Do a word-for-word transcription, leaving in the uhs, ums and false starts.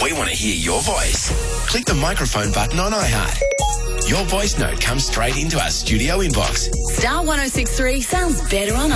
We want to hear your voice. Click the microphone button on iHeart. Your voice note comes straight into our studio inbox. Star one oh six three sounds better on